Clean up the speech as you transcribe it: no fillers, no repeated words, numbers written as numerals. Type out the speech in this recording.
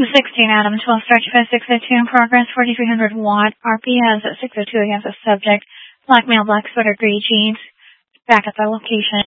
16 Adam 12 stretch by 602 in progress 4300 watt RPS at 602 against the subject black male black sweater gray jeans back at the location.